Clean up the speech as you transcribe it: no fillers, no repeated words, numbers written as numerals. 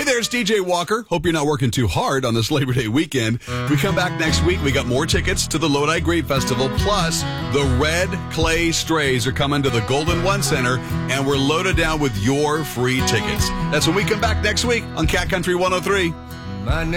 there, it's DJ Walker. Hope you're not working too hard on this Labor Day weekend. We come back next week. We got more tickets to the Lodi Grape Festival. Plus, the Red Clay Strays are coming to the Golden One Center, and we're loaded down with your free tickets. That's when we come back next week on Cat Country 103. My name